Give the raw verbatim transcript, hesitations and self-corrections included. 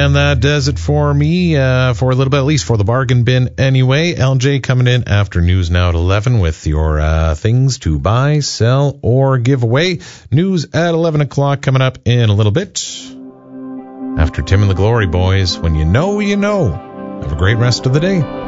And that does it for me, uh, for a little bit, at least for the bargain bin anyway. L J coming in after News Now at eleven with your uh, things to buy, sell, or give away. News at eleven o'clock coming up in a little bit. After Tim and the Glory Boys, when you know, you know. Have a great rest of the day.